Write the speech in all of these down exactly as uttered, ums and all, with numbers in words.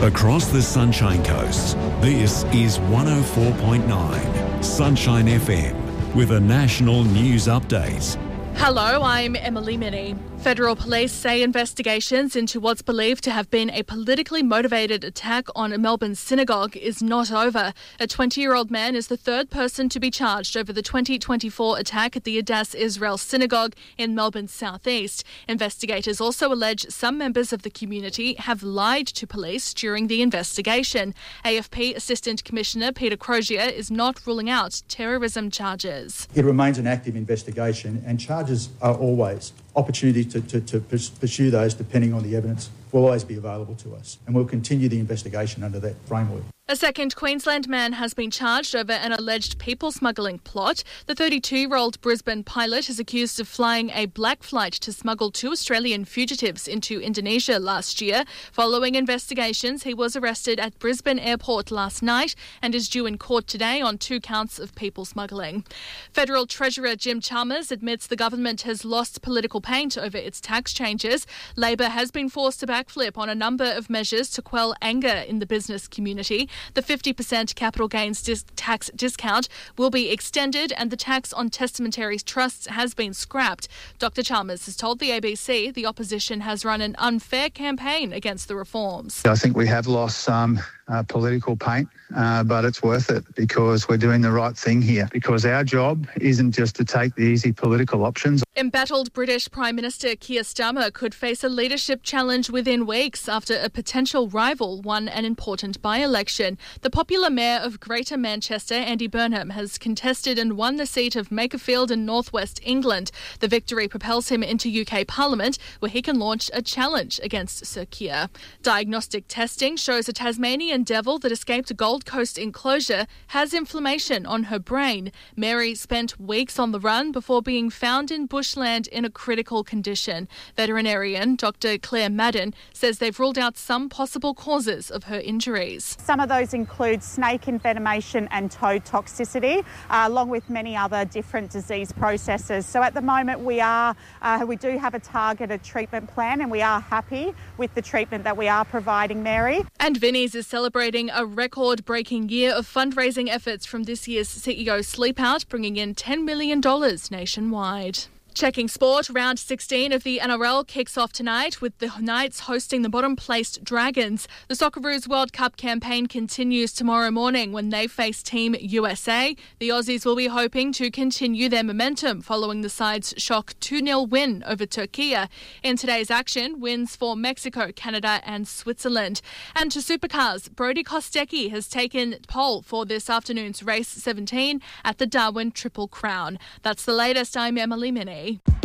Across the Sunshine Coast, this is one oh four point nine Sunshine F M with a national news update. Hello, I'm Emily Minnie. Federal police say investigations into what's believed to have been a politically motivated attack on a Melbourne synagogue is not over. A twenty-year-old man is the third person to be charged over the twenty twenty-four attack at the Adass Israel Synagogue in Melbourne's southeast. Investigators also allege some members of the community have lied to police during the investigation. A F P Assistant Commissioner Peter Crozier is not ruling out terrorism charges. It remains an active investigation and charges are always opportunity to, to, to pursue those depending on the evidence will always be available to us, and we'll continue the investigation under that framework. A second Queensland man has been charged over an alleged people smuggling plot. The thirty-two-year-old Brisbane pilot is accused of flying a black flight to smuggle two Australian fugitives into Indonesia last year. Following investigations, he was arrested at Brisbane Airport last night and is due in court today on two counts of people smuggling. Federal Treasurer Jim Chalmers admits the government has lost political paint over its tax changes. Labor has been forced to backflip on a number of measures to quell anger in the business community. The fifty percent capital gains dis- tax discount will be extended and the tax on testamentary trusts has been scrapped. Doctor Chalmers has told the A B C the opposition has run an unfair campaign against the reforms. I think we have lost some uh, political paint, uh, but it's worth it because we're doing the right thing here, because our job isn't just to take the easy political options. Embattled British Prime Minister Keir Starmer could face a leadership challenge within weeks after a potential rival won an important by-election. The popular Mayor of Greater Manchester, Andy Burnham, has contested and won the seat of Makerfield in northwest England. The victory propels him into U K Parliament, where he can launch a challenge against Sir Keir. Diagnostic testing shows a Tasmanian devil that escaped a Gold Coast enclosure has inflammation on her brain. Mary spent weeks on the run before being found in bushland in a critical condition. Veterinarian Doctor Claire Madden says they've ruled out some possible causes of her injuries. Some of those include snake envenomation and toad toxicity, uh, along with many other different disease processes. So at the moment we are, uh, we do have a targeted treatment plan and we are happy with the treatment that we are providing Mary. And Vinnie's is celebrating a record-breaking year of fundraising efforts from this year's C E O Sleep Out, bringing in ten million dollars nationwide. Checking sport, round sixteen of the N R L kicks off tonight with the Knights hosting the bottom-placed Dragons. The Socceroos World Cup campaign continues tomorrow morning when they face Team U S A. The Aussies will be hoping to continue their momentum following the side's shock two nil win over Turkey. In today's action, wins for Mexico, Canada and Switzerland. And to supercars, Brodie Kostecki has taken pole for this afternoon's race seventeen at the Darwin Triple Crown. That's the latest. I'm Emily Minnie.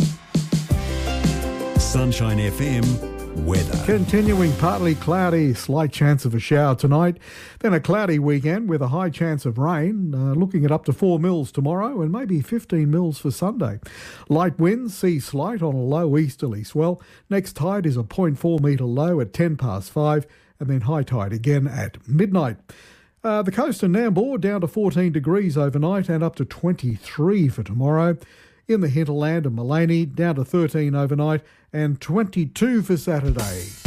Sunshine F M weather. Continuing partly cloudy, slight chance of a shower tonight. Then a cloudy weekend with a high chance of rain. Uh, looking at up to four mils tomorrow and maybe fifteen mils for Sunday. Light winds, sea slight on a low easterly swell. Next tide is a zero point four metre low at ten past five and then high tide again at midnight. Uh, the coast and Nambour down to fourteen degrees overnight and up to twenty-three for tomorrow. In the hinterland of Mullaney, down to thirteen overnight and twenty-two for Saturday.